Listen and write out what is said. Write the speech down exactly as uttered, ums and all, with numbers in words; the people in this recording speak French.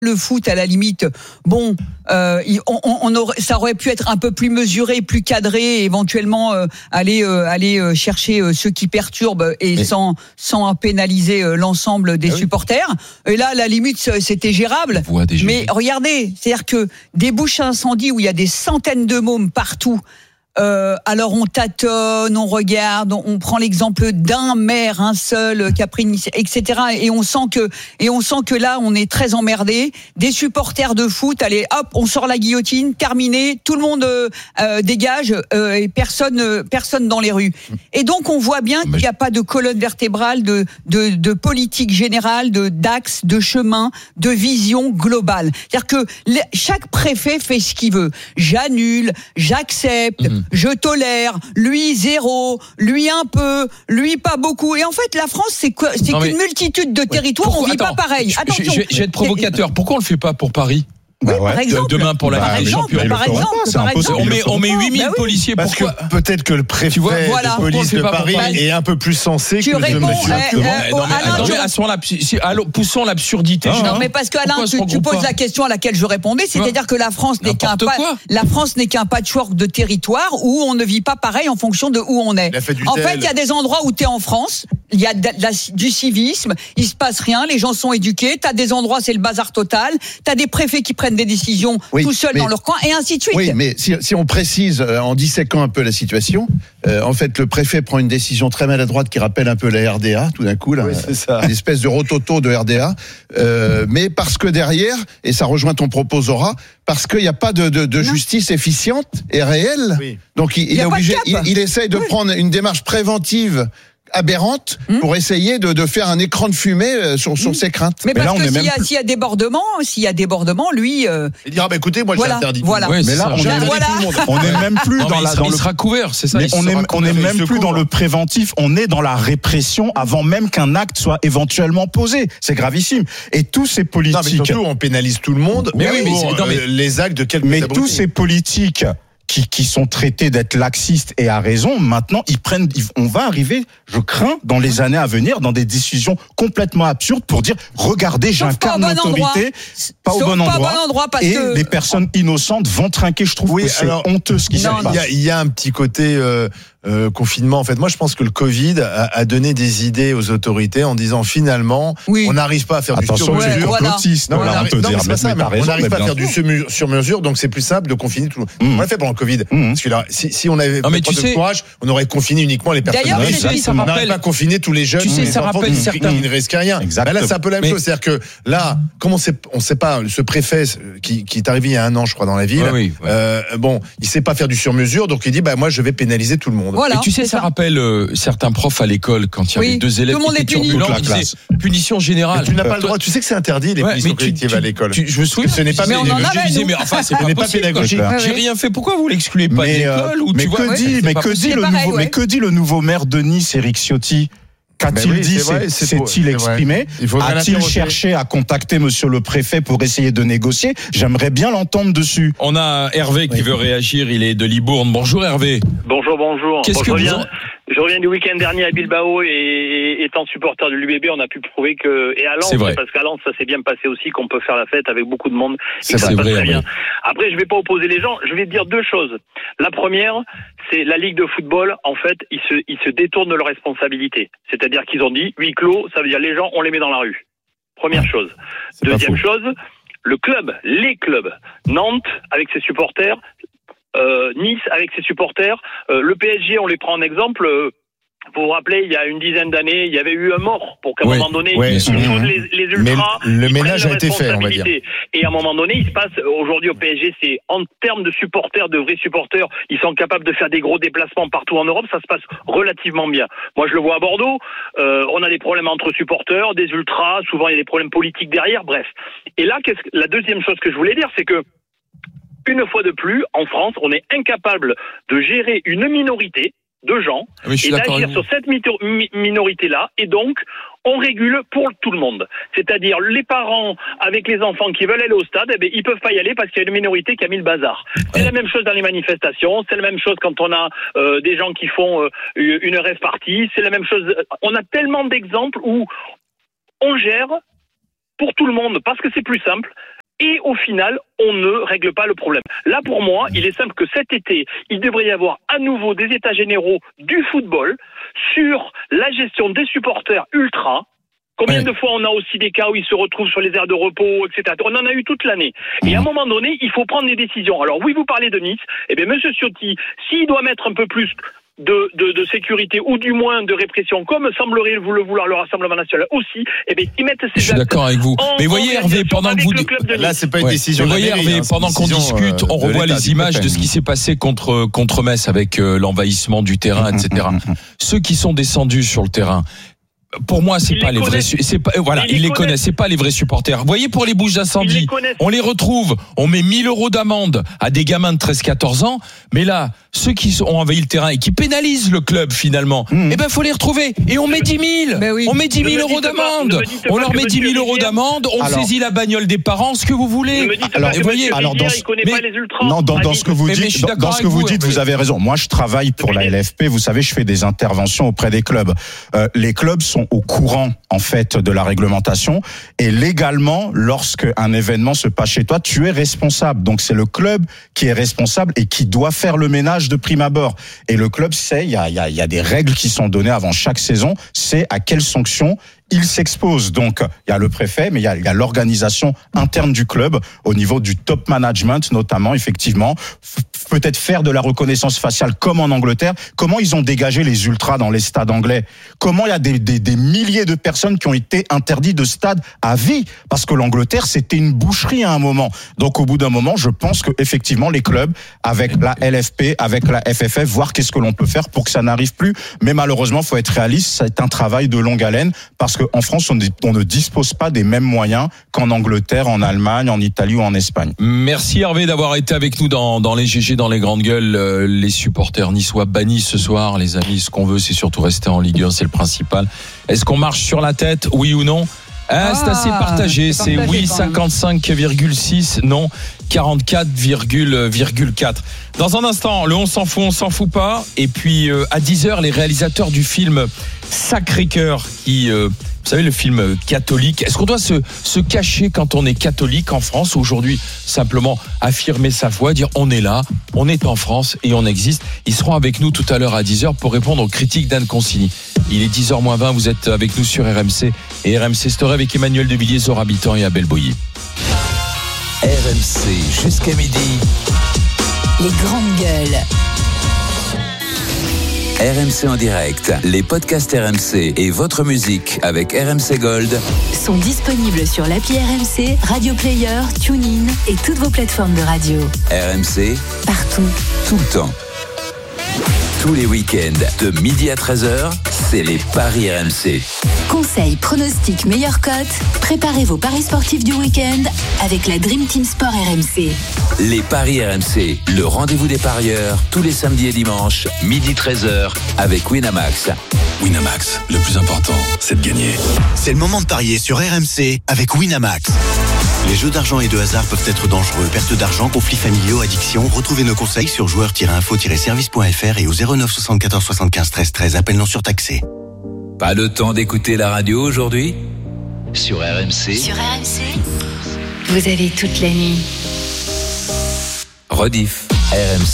Le foot, à la limite, bon, euh, on, on aurait, ça aurait pu être un peu plus mesuré, plus cadré, et éventuellement euh, aller euh, aller euh, chercher euh, ceux qui perturbent et Mais... sans sans pénaliser euh, l'ensemble des ah oui. supporters. Et là, à la limite, c'était gérable. Mais regardez, c'est-à-dire que des bouches à incendie où il y a des centaines de mômes partout. Euh, alors on tâtonne, on regarde, on, on prend l'exemple d'un maire, un seul qui a pris une, et cetera. Et on sent que, et on sent que là, on est très emmerdé. Des supporters de foot, allez, hop, on sort la guillotine, terminé, tout le monde euh, euh, dégage euh, et personne, euh, personne dans les rues. Et donc on voit bien qu'il n'y a pas de colonne vertébrale, de, de, de politique générale, de d'axe, de chemin, de vision globale. C'est-à-dire que les, chaque préfet fait ce qu'il veut. J'annule, j'accepte. Mmh. Je tolère, lui zéro, lui un peu, lui pas beaucoup. Et en fait, la France, c'est quoi ? C'est non, qu'une multitude de territoires, ouais. Pourquoi, on vit attends, pas pareil. Attention. Je, je, je vais être provocateur. Pourquoi on le fait pas pour Paris ? Oui, bah ouais. Par exemple, demain pour la par Ligue des exemple, Champions. Par exemple, c'est par impossible. exemple. On met, on met huit mille bah oui. policiers. Parce pourquoi que peut-être que le préfet vois, voilà, de police de Paris est un peu plus sensé tu que réponds, le monsieur. Eh, eh, non, mais, Alain, non, mais à ce moment-là, si, allô, poussons l'absurdité. Ah, non, mais parce que Alain, tu, tu poses pas. La question à laquelle je répondais, c'est-à-dire que la France n'est qu'un pa- la France n'est qu'un patchwork de territoires où on ne vit pas pareil en fonction de où on est. Fait en fait, il y a des endroits où tu es en France, il y a de la, du civisme, il se passe rien, les gens sont éduqués. T'as des endroits, c'est le bazar total. T'as des préfets qui prennent des décisions oui, tout seuls dans leur coin et ainsi de suite. Oui, mais si, si on précise euh, en disséquant un peu la situation, euh, en fait, le préfet prend une décision très maladroite qui rappelle un peu la R D A, tout d'un coup, là, oui, c'est ça. Une espèce de rototo de R D A. Euh, mais parce que derrière, et ça rejoint ton propos, Zora, parce qu'il n'y a pas de, de, de justice efficiente et réelle. Oui. Donc il, il est obligé, il, il essaye de oui. prendre une démarche préventive aberrante mmh. pour essayer de, de faire un écran de fumée sur, sur mmh. ses craintes. Mais, mais parce là, que s'il y, plus... s'il y a débordement, s'il y a débordement, lui, euh... il dira bah écoutez, moi voilà, j'ai interdit. Voilà. Ouais, mais là, on est, voilà. tout le monde. On est même plus non, dans il la. Sera, dans il le... sera couvert, c'est ça. Mais on est, on est même plus dans le préventif. On est dans la répression avant même qu'un acte soit éventuellement posé. C'est gravissime. Et tous ces politiques. Non, mais surtout, on pénalise tout le monde. Mais oui, mais pour, non, mais euh, les actes de quelques. Mais tous ces politiques. Qui, qui sont traités d'être laxistes et à raison, maintenant ils prennent, ils, on va arriver, je crains, dans les années à venir, dans des décisions complètement absurdes pour dire, regardez, j'incarne l'autorité, pas au bon endroit, pas au bon endroit parce et que... les personnes innocentes vont trinquer. Je trouve oui, que c'est alors, honteux ce qui se passe. Il y, y a un petit côté euh, euh, confinement. En fait, moi je pense que le Covid a, a donné des idées aux autorités en disant finalement, oui. on n'arrive pas à faire Attention, du sur-mesure. Voilà. Non, on n'arrive pas à faire du sur-mesure, donc c'est plus simple de confiner tout le monde. On l'a fait pendant le Covid. Mmh. Parce que là, si, si on avait non, fait preuve de courage, on aurait confiné uniquement les personnes. D'ailleurs, risques. ça on rappelle, n'aurait pas confiné tous les jeunes. Tu sais, ça rappelle certains qui ne risquent rien. Bah là, c'est un peu la même mais... chose. C'est-à-dire que là, comme on sait, on sait pas, ce préfet qui, qui est arrivé il y a un an, je crois, dans la ville, ouais, oui, ouais. Euh, bon, il sait pas faire du sur-mesure, donc il dit, bah moi, je vais pénaliser tout le monde. Voilà, et tu sais, ça, ça rappelle euh, certains profs à l'école quand il y avait oui, deux élèves qui étaient turbulents, ils disaient punition générale. Tu n'as pas le droit. Tu sais que c'est interdit les punitions collectives à l'école. Je me souviens. Ce n'est pas pédagogique. Mais enfin, c'est pas pédagogique. J'ai rien fait. Pourquoi vous l'excluez pas de l'école ou tu vois? Que dit, mais, que dit le pareil, nouveau, ouais. mais que dit le nouveau maire de Nice, Éric Ciotti? Qu'a-t-il oui, dit, vrai, c'est, s'est-il exprimé? A-t-il cherché à contacter monsieur le préfet pour essayer de négocier? J'aimerais bien l'entendre dessus. On a Hervé qui oui. veut réagir, il est de Libourne. Bonjour Hervé. Bonjour, bonjour. Qu'est-ce bon, que je, vous reviens, en... je reviens du week-end dernier à Bilbao et, et étant supporter de l'U B B, on a pu prouver que, et à Lens, parce qu'à Lens, ça s'est bien passé aussi, qu'on peut faire la fête avec beaucoup de monde. C'est, ça passe très bien. Après, je vais pas opposer les gens, je vais dire deux choses. La première, c'est la Ligue de football, en fait, ils se, ils se détournent de leurs responsabilités. C'est-à-dire qu'ils ont dit, huis clos, ça veut dire les gens, on les met dans la rue. Première chose. C'est Deuxième chose, le club, les clubs, Nantes, avec ses supporters, euh, Nice, avec ses supporters, euh, le P S G, on les prend en exemple, euh, vous vous rappelez, il y a une dizaine d'années, il y avait eu un mort pour qu'à un oui, moment donné, oui, ils mmh. les, les ultras, mais le ménage a été fait, on va dire. Et à un moment donné, il se passe, aujourd'hui au P S G, c'est en termes de supporters, de vrais supporters, ils sont capables de faire des gros déplacements partout en Europe, ça se passe relativement bien. Moi, je le vois à Bordeaux, euh, on a des problèmes entre supporters, des ultras, souvent il y a des problèmes politiques derrière, bref. Et là, qu'est-ce que, la deuxième chose que je voulais dire, c'est que, une fois de plus, en France, on est incapable de gérer une minorité de gens oui, et d'agir sur cette minorité-là, et donc on régule pour tout le monde. C'est-à-dire les parents avec les enfants qui veulent aller au stade, eh bien, ils peuvent pas y aller parce qu'il y a une minorité qui a mis le bazar. C'est la même chose dans les manifestations, c'est la même chose quand on a euh, des gens qui font euh, une rave party, c'est la même chose. On a tellement d'exemples où on gère pour tout le monde parce que c'est plus simple. et au final, on ne règle pas le problème. Là, pour moi, il est simple que cet été, il devrait y avoir à nouveau des états généraux du football sur la gestion des supporters ultra. Combien ouais. de fois on a aussi des cas où ils se retrouvent sur les aires de repos, et cetera. On en a eu toute l'année. Et à un moment donné, il faut prendre des décisions. Alors oui, vous parlez de Nice. Eh bien, Monsieur Ciotti, s'il doit mettre un peu plus de, de, de sécurité ou du moins de répression, comme semblerait vous le vouloir le Rassemblement national aussi, eh bien, ils mettent ces Je suis d'accord avec vous. Mais voyez Hervé, pendant que vous là, c'est pas une ouais. décision. Mais voyez Hervé, hein, pendant qu'on discute, on revoit les images de ce qui s'est passé contre contre Metz avec euh, l'envahissement du terrain, et cetera. Ceux qui sont descendus sur le terrain. Pour moi, c'est ils pas les, les vrais, c'est pas, voilà, ils, ils les connaissent. connaissent, c'est pas les vrais supporters. Vous voyez, pour les bouches d'incendie, on les retrouve, on met mille euros d'amende à des gamins de treize quatorze ans, mais là, ceux qui ont envahi le terrain et qui pénalisent le club finalement, mmh. eh ben, faut les retrouver. Et on met dix mille. Ben oui. On met dix mille euros d'amende. On leur met dix mille euros d'amende, on alors, saisit la bagnole des parents, ce que vous voulez. Alors, et voyez, alors, dans, il connaît mais, pas les ultras. Non, dans, dans ce que vous mais, dites, mais dans, dans ce que vous, vous dites, vous avez raison. Moi, je travaille pour la L F P. Vous savez, je fais des interventions auprès des clubs. Euh, les clubs sont au courant en fait de la réglementation et légalement lorsque un événement se passe chez toi, tu es responsable. Donc c'est le club qui est responsable et qui doit faire le ménage de prime abord. Et le club sait, il y a il y a il y a des règles qui sont données avant chaque saison, c'est à quelles sanctions il s'expose. Donc, il y a le préfet, mais il y a, il y a l'organisation interne du club au niveau du top management, notamment, effectivement. F- peut-être faire de la reconnaissance faciale comme en Angleterre. Comment ils ont dégagé les ultras dans les stades anglais? Comment il y a des, des, des milliers de personnes qui ont été interdites de stade à vie? Parce que l'Angleterre, c'était une boucherie à un moment. Donc, au bout d'un moment, je pense que effectivement, les clubs, avec la L F P, avec la F F F, voir qu'est-ce que l'on peut faire pour que ça n'arrive plus. Mais malheureusement, faut être réaliste, c'est un travail de longue haleine parce que en France, on, on ne dispose pas des mêmes moyens qu'en Angleterre, en Allemagne, en Italie ou en Espagne. Merci Hervé d'avoir été avec nous dans, dans les G G, dans les grandes gueules. Euh, les supporters niçois bannis ce soir, les amis. Ce qu'on veut, c'est surtout rester en Ligue un, c'est le principal. Est-ce qu'on marche sur la tête, oui ou non? Ah, c'est assez partagé, c'est, c'est oui cinquante-cinq virgule six, non quarante-quatre virgule quatre. Dans un instant, le on s'en fout, on s'en fout pas. Et puis euh, à dix heures, les réalisateurs du film Sacré-Cœur, qui, euh, vous savez, le film catholique. Est-ce qu'on doit se, se cacher quand on est catholique en France aujourd'hui? Simplement affirmer sa foi, dire on est là, on est en France et on existe. Ils seront avec nous tout à l'heure à dix heures pour répondre aux critiques d'Anne Consigny. Il est dix heures moins vingt, vous êtes avec nous sur R M C et R M C Story avec Emmanuel Devilliers, Zora Habitant et Abel Boyer. R M C jusqu'à midi. Les grandes gueules. R M C en direct, les podcasts R M C et votre musique avec R M C Gold sont disponibles sur l'appli R M C, Radio Player, TuneIn et toutes vos plateformes de radio. R M C, partout, tout le temps. Tous les week-ends, de midi à treize heures, c'est les Paris R M C. Conseils, pronostics, meilleures cotes. Préparez vos paris sportifs du week-end avec la Dream Team Sport R M C. Les Paris R M C, le rendez-vous des parieurs, tous les samedis et dimanches, midi treize heures, avec Winamax. Winamax, le plus important, c'est de gagner. C'est le moment de parier sur R M C avec Winamax. Les jeux d'argent et de hasard peuvent être dangereux. Perte d'argent, conflits familiaux, addiction. Retrouvez nos conseils sur joueurs tiret info tiret service point f r et au zéro neuf soixante-quatorze soixante-quinze treize treize. Appel non surtaxé. Pas le temps d'écouter la radio aujourd'hui? Sur R M C. Sur R M C, vous avez toute la nuit. Rediff, R M C.